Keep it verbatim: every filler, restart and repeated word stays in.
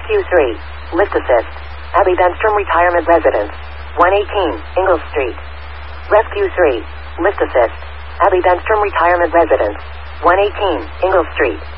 Rescue three. Lift assist. Abby Benstrom Retirement Residence. one eighteen, Ingle Street. Rescue three. Lift assist. Abby Benstrom Retirement Residence. one eighteen, Ingle Street.